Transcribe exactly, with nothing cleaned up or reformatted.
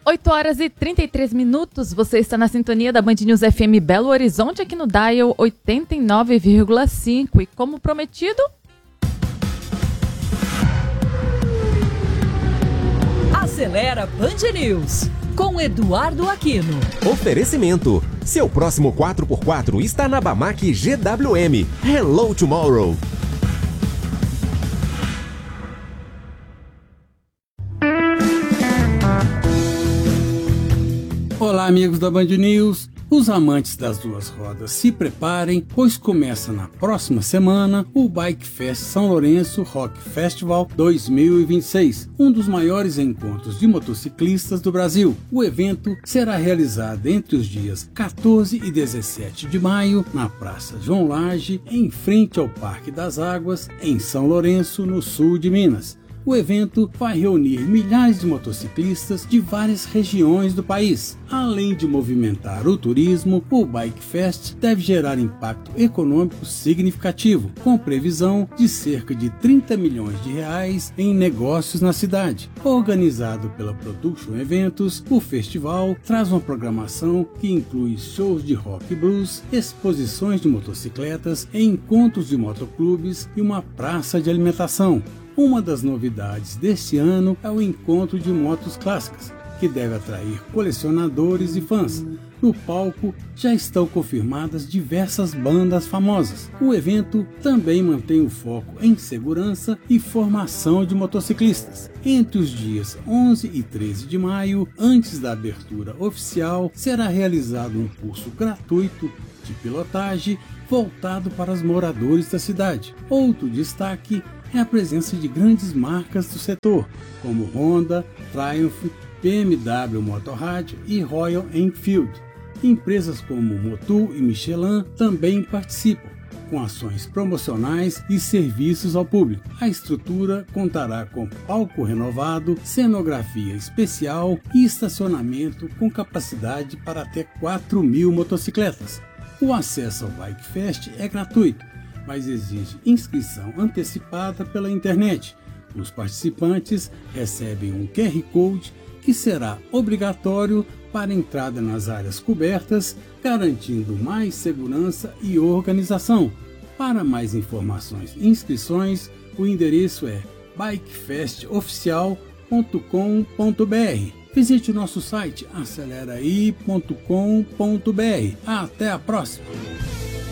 oito horas e trinta e três minutos, você está na sintonia da Band News F M Belo Horizonte, aqui no Dial oitenta e nove vírgula cinco. E como prometido... Acelera Band News, com Eduardo Aquino. Oferecimento. Seu próximo quatro por quatro está na Bamac G W M. Hello Tomorrow. Olá, amigos da Band News. Os amantes das duas rodas se preparem, pois começa na próxima semana o Bike Fest São Lourenço Rock Festival dois mil e vinte e seis, um dos maiores encontros de motociclistas do Brasil. O evento será realizado entre os dias quatorze e dezessete de maio na Praça João Lage, em frente ao Parque das Águas, em São Lourenço, no sul de Minas. O evento vai reunir milhares de motociclistas de várias regiões do país. Além de movimentar o turismo, o Bike Fest deve gerar impacto econômico significativo, com previsão de cerca de trinta milhões de reais em negócios na cidade. Organizado pela Production Eventos, o festival traz uma programação que inclui shows de rock e blues, exposições de motocicletas, encontros de motoclubes e uma praça de alimentação. Uma das novidades deste ano é o encontro de motos clássicas, que deve atrair colecionadores e fãs. No palco já estão confirmadas diversas bandas famosas. O evento também mantém o foco em segurança e formação de motociclistas. Entre os dias onze e treze de maio, antes da abertura oficial, será realizado um curso gratuito de pilotagem voltado para os moradores da cidade. Outro destaque é a presença de grandes marcas do setor, como Honda, Triumph, B M W Motorrad e Royal Enfield. Empresas como Motul e Michelin também participam, com ações promocionais e serviços ao público. A estrutura contará com palco renovado, cenografia especial e estacionamento com capacidade para até quatro mil motocicletas. O acesso ao Bike Fest é gratuito, mas exige inscrição antecipada pela internet. Os participantes recebem um Q R Code que será obrigatório para entrada nas áreas cobertas, garantindo mais segurança e organização. Para mais informações e inscrições, o endereço é bike fest oficial ponto com ponto b r. Visite o nosso site acelera i ponto com ponto b r. Até a próxima!